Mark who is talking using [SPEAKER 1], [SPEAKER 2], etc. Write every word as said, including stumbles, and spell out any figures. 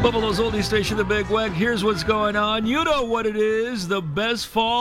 [SPEAKER 1] Buffalo's oldie station, The Big Wag. Here's what's going on. You know what it is. The best fall